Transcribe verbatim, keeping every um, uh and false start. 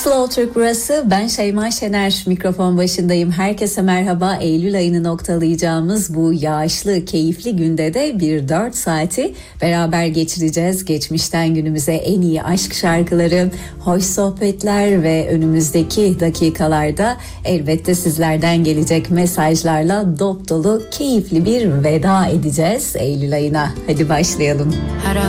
Slow Türk burası. Ben Şeyma Şener. Mikrofon başındayım. Herkese merhaba. Eylül ayını noktalayacağımız bu yağışlı, keyifli günde de bir dört saati beraber geçireceğiz. Geçmişten günümüze en iyi aşk şarkıları, hoş sohbetler ve önümüzdeki dakikalarda elbette sizlerden gelecek mesajlarla dop dolu, keyifli bir veda edeceğiz Eylül ayına. Hadi başlayalım.